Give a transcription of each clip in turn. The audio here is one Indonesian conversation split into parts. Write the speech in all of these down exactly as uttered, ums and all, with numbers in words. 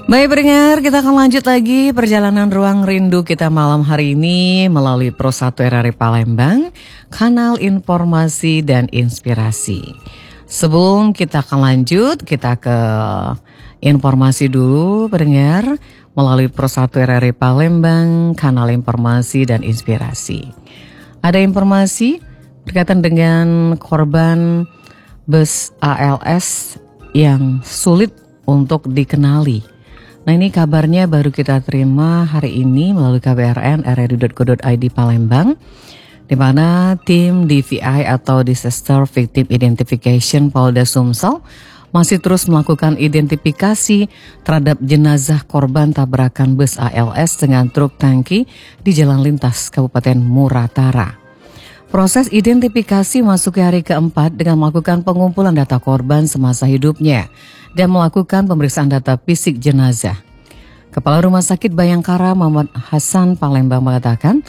Baik pendengar, kita akan lanjut lagi perjalanan Ruang Rindu kita malam hari ini melalui Pro satu R R I Palembang, kanal informasi dan inspirasi. Sebelum kita akan lanjut, kita ke informasi dulu pendengar melalui Pro satu R R I Palembang, kanal informasi dan inspirasi. Ada informasi berkaitan dengan korban bus A L S yang sulit untuk dikenali. Nah ini kabarnya baru kita terima hari ini melalui K B R N r r i dot co dot i d Palembang, di mana tim D V I atau Disaster Victim Identification Polda Sumsel masih terus melakukan identifikasi terhadap jenazah korban tabrakan bus A L S dengan truk tangki di Jalan Lintas Kabupaten Muratara. Proses identifikasi masuk ke hari keempat dengan melakukan pengumpulan data korban semasa hidupnya dan melakukan pemeriksaan data fisik jenazah. Kepala Rumah Sakit Bayangkara Muhammad Hasan Palembang mengatakan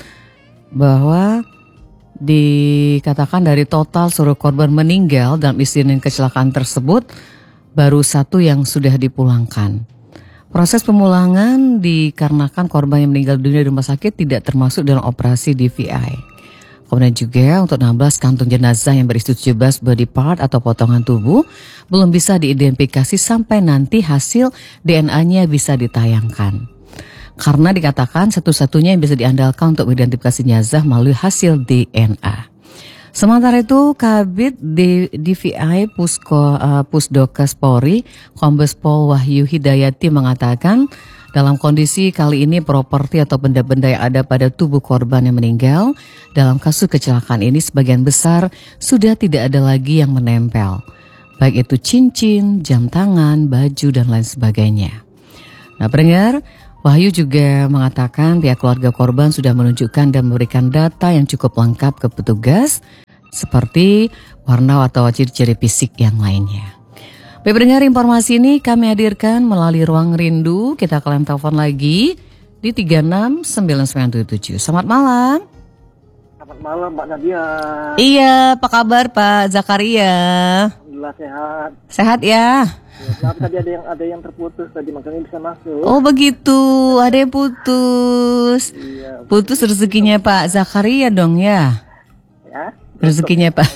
bahwa dikatakan dari total seluruh korban meninggal dalam insiden kecelakaan tersebut baru satu yang sudah dipulangkan. Proses pemulangan dikarenakan korban yang meninggal dunia di rumah sakit tidak termasuk dalam operasi D V I. Kemudian juga untuk enam belas kantung jenazah yang berisi tujuh belas body part atau potongan tubuh belum bisa diidentifikasi sampai nanti hasil D N A-nya bisa ditayangkan. Karena dikatakan satu-satunya yang bisa diandalkan untuk mengidentifikasi jenazah melalui hasil D N A. Sementara itu, Kabid D V I Pusko, uh, Pusdokes Polri, Kombes Pol Wahyu Hidayati mengatakan dalam kondisi kali ini properti atau benda-benda yang ada pada tubuh korban yang meninggal dalam kasus kecelakaan ini sebagian besar sudah tidak ada lagi yang menempel. Baik itu cincin, jam tangan, baju dan lain sebagainya. Nah pendengar, Wahyu juga mengatakan pihak keluarga korban sudah menunjukkan dan memberikan data yang cukup lengkap ke petugas seperti warna atau ciri-ciri fisik yang lainnya. Baik pendengar, informasi ini kami hadirkan melalui Ruang Rindu. Kita akan telepon lagi di tiga enam sembilan sembilan tujuh tujuh. Selamat malam. Selamat malam Mbak Nadia. Iya, apa kabar Pak Zakaria? Alhamdulillah sehat. Sehat ya? Ya, tadi ada yang ada yang terputus tadi, makanya bisa masuk. Oh begitu, ada yang putus. Iya. Putus rezekinya Pak Zakaria dong ya? Ya. Rezekinya Pak.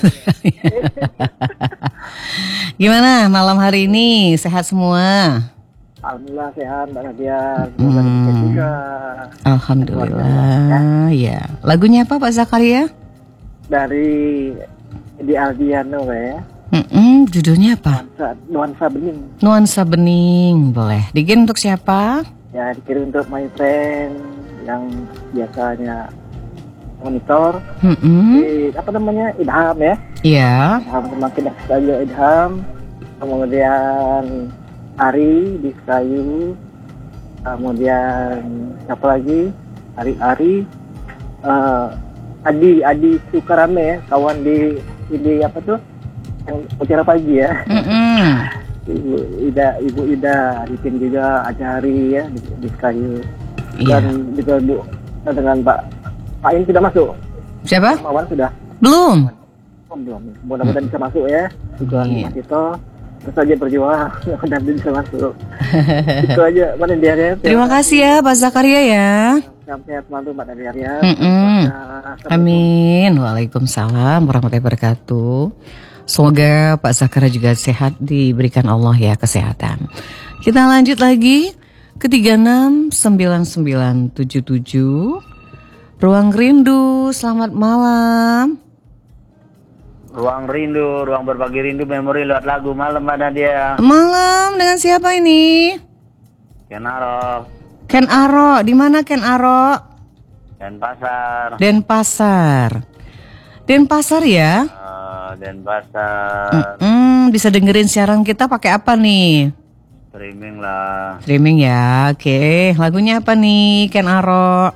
Gimana malam hari ini? Sehat semua? Alhamdulillah sehat Mbak Nadia. Hmm. Juga. Alhamdulillah ya. Lagunya apa Pak Zakaria? Dari di Aldiano ya. Mm-mm, judulnya apa? Nuansa, Nuansa Bening. Nuansa Bening, boleh. Dikirim untuk siapa? Ya dikirim untuk my friend yang biasanya monitor. Mm-mm. Di, apa namanya, Idham ya? Iya. Idham semakin saja Idham. Kemudian Ari di Kayu. Kemudian siapa lagi? Ari Ari. Uh, Adi Adi Sukarame ya, kawan di di apa tuh? Yang Mutiara Pagi ya. Mm-mm. Ibu Ida, Ibu Ida, Dikin juga Ajari ya di, di Kayu. Iya. Dan juga Bu dengan Pak Pak ini sudah masuk. Siapa? Mawan sudah. Belum. Oh, belum. Mudah-mudahan bisa masuk ya. Juga Iya. Mas Tito terus aja berjuang dan bisa masuk. Itu aja Mbak Nadia ya. Terima kasih ya Pak Zakaria ya. Sehat selalu Mbak Nadia ya. Mm-mm. Amin. Waalaikumsalam warahmatullahi wabarakatuh. Semoga Pak Zakaria juga sehat, diberikan Allah ya kesehatan. Kita lanjut lagi ke tiga enam sembilan sembilan tujuh tujuh. Ruang Rindu, selamat malam. Ruang Rindu, ruang berbagi rindu memori lewat lagu malam Mbak Nadia. Malam dengan siapa ini? Ken Aro, Ken Aro, di mana Ken Aro? Denpasar. Denpasar. Denpasar ya? Uh, Denpasar. Mm-mm, bisa dengerin siaran kita pakai apa nih? Streaming lah. Streaming ya, oke. Lagunya apa nih Ken Aro?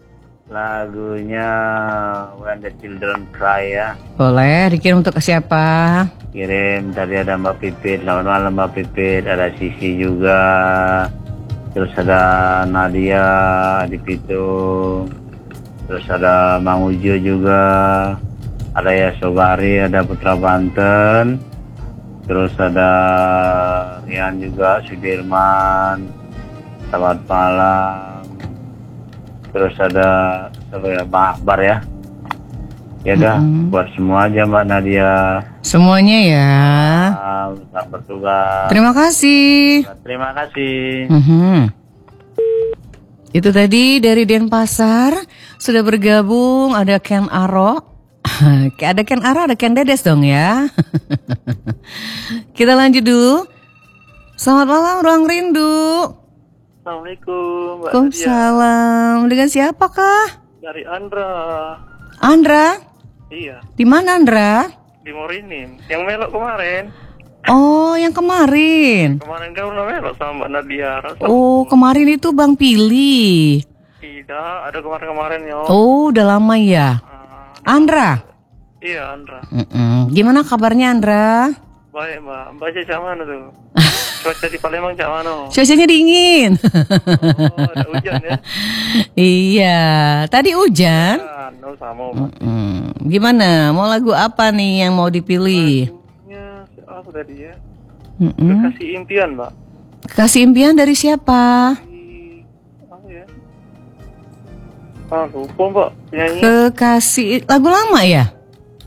Lagunya When the Children Cry ya. Boleh, dikirim untuk siapa? Kirim, tadi ada Mbak Pipit, selamat malam Mbak Pipit. Ada Sisi juga. Terus ada Nadia di Pitung. Terus ada Mang Ujo juga. Ada Yasobari, ada Putra Banten. Terus ada Rian juga, Sudirman. selamat malam. Terus ada apa ya, Bang Akbar ya. Ya dah, Mm-mm. buat semua aja Mbak Nadia. Semuanya ya. Selamat bertugas. Terima kasih. Terima kasih. Mhm. Itu tadi dari Denpasar sudah bergabung ada Ken Aro. Ada Ken Aro, ada Ken Dedes dong ya. Kita lanjut dulu. Selamat malam Ruang Rindu. Assalamualaikum Mbak Nadia. Waalaikumsalam. Dengan siapa kah? Dari Andra. Andra? Iya, Di mana Andra? di Morinim. Yang melok kemarin. Oh, yang kemarin. Kemarin kau udah melok sama Mbak Nadia. Rasa Oh, kemarin itu Bang Pili. tidak, ada kemarin-kemarin ya. Oh, udah lama ya. Ah, Andra? iya, Andra. Mm-mm. Gimana kabarnya Andra? Baik, Mbak. Mbak aja cak mana tuh? Cuaca di Palembang cak mana? Cuacanya dingin. Oh, ada hujan ya? Iya, tadi hujan. Kan, oh sama Mbak. Mm-mm. Gimana? Mau lagu apa nih yang mau dipilih? Lagunya apa tadi ya? Mm-mm. Kekasih impian, Mbak. Kasih impian dari siapa? Di, apa ya? Ah, lupa Mbak. Penyanyi. Kekasih lagu lama ya?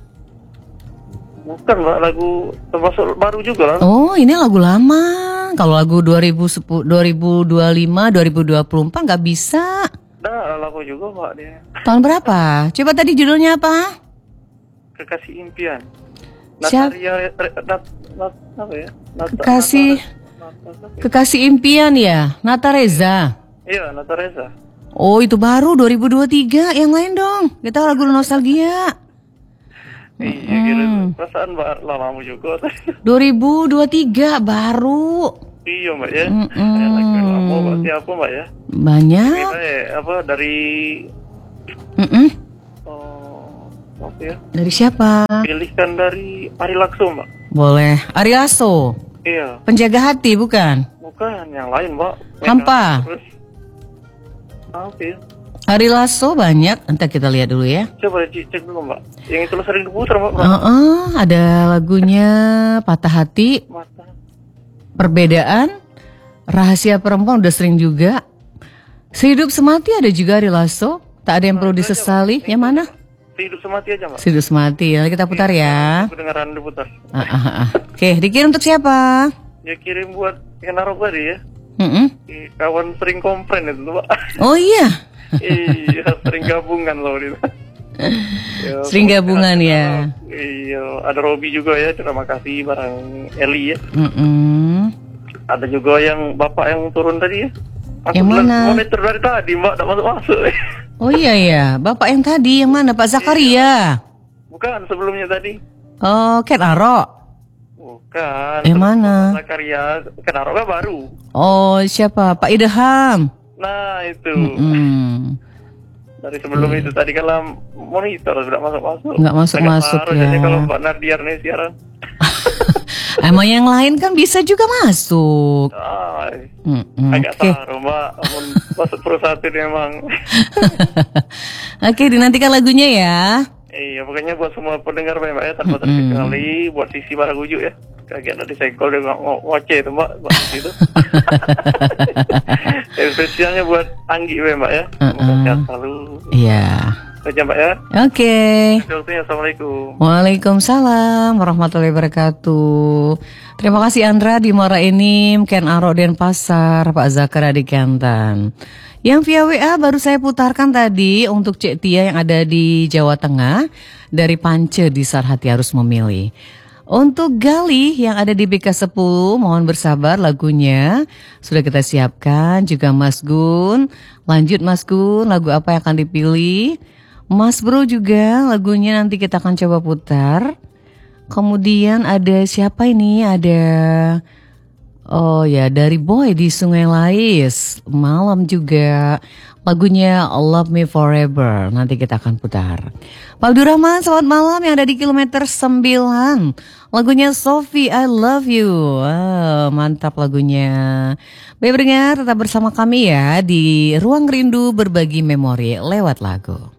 Bukan Mbak, lagu termasuk baru juga lah. Oh, ini lagu lama. Kalau lagu dua ribu sepuluh, dua ribu dua puluh lima, dua ribu dua puluh empat nggak bisa. Nah, lagu juga Mbak dia. Tahun berapa? Coba tadi judulnya apa? Kekasih impian. Siap- Natalia Re- Nat, Nat, apa ya? Nata, Kekasih- Nata, Nata, Nata, Kekasih impian ya? Nata Reza. iya, Nata Reza. Oh, itu baru dua ribu dua puluh tiga. Yang lain dong. Kita lagu nostalgia. Iya, kira perasaan Mbak lama juga. dua ribu dua puluh tiga baru. Iya Mbak ya. Mm-mm. Kayak lagu lama Mbak. Siapa Mbak ya? Banyak. Kita ya, apa dari Mm-mm. oh, apa ya? Dari siapa? Pilihkan dari Ari Lakso Mbak. Boleh. Ari Lasso. Iya, Penjaga hati bukan? bukan yang lain Mbak. Hampa. Terus apa ya? Ari Lasso banyak. Nanti kita lihat dulu ya. Coba cek, cek dulu Mbak. Yang itu sering diputar Mbak. Heeh, ada lagunya Patah Hati, Mata. Perbedaan, Rahasia Perempuan udah sering juga. Sehidup Semati ada juga Ari Lasso. Tak ada yang perlu disesali. Yang mana? Hidup semati aja Mbak. Sehidup Semati. Nanti kita putar ya. Kedengaran diputar. Ah, ah, ah. Oke, dikirim untuk siapa? Ya kirim buat yang naruh tadi ya. Mm-mm. Di kawan sering komplain itu Mbak. Oh iya, Iya, sering gabungan loh itu. Ya, sering gabungan ya. Iya, ada Robi juga ya. Terima kasih barang Eli ya. Mm-mm. Ada juga yang bapak yang turun tadi ya. Aku Yang bilang, mana? monitor dari tadi Mbak, tak masuk masuk. Oh iya ya, bapak yang tadi yang mana? Pak Zakaria. Bukan sebelumnya tadi. Oh, Ken Aro. Bukan. Yang mana? Karya Kenaroga baru. Oh siapa? Pak Idham. Nah itu. Mm-mm. Dari sebelum itu tadi kalau monitor sudah masuk masuk. Nggak masuk-masuk ya. Jadi kalau Mbak Nadiar nih siaran. Emang yang lain kan bisa juga masuk. Ay, Mm-mm. agak Oke, taruh Mbak. Amun masuk perusahaan ini emang. oke dinantikan lagunya ya. Iya, pokoknya buat semua pendengar Mbak ya, tanpa terkecuali buat Sisi Baraguju ya. Kaget ada disenggol dia ngo- ngoceh itu Mbak, buat Sisi itu. Yang spesialnya buat Anggi Mbak ya. Semoga sehat selalu. Iya. Saja Mbak ya. Oke. Waktunya, Assalamualaikum. Waalaikumsalam warahmatullahi wabarakatuh. Terima kasih Andra di Muara Enim, Ken Aro Denpasar, Pak Zakar di Keantan. Yang via W A baru saya putarkan tadi untuk Cek Tia yang ada di Jawa Tengah dari Pance di Saat Hati Harus Memilih. Untuk Gali yang ada di B K sepuluh, mohon bersabar lagunya sudah kita siapkan. Juga Mas Gun, lanjut Mas Gun, lagu apa yang akan dipilih? Mas Bro juga lagunya nanti kita akan coba putar. Kemudian ada siapa ini? Ada oh ya dari Boy di Sungai Lais. Malam juga lagunya Love Me Forever. Nanti kita akan putar. Pak Abdurrahman selamat malam yang ada di kilometer sembilan. Lagunya Sophie I Love You. Wow, mantap lagunya. Baik pendengar tetap bersama kami ya di Ruang Rindu Berbagi Memori lewat lagu.